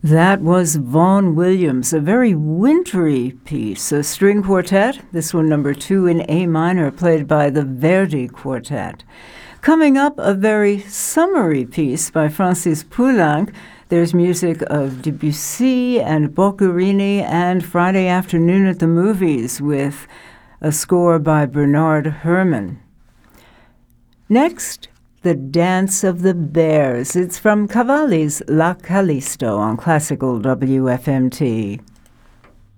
That was Vaughan Williams, a very wintry piece, a string quartet, this one number 2 in A minor, played by the Verdi Quartet. Coming up, a very summery piece by Francis Poulenc. There's music of Debussy and Boccherini and Friday Afternoon at the Movies with a score by Bernard Herrmann. Next, The Dance of the Bears. It's from Cavalli's La Callisto on Classical WFMT.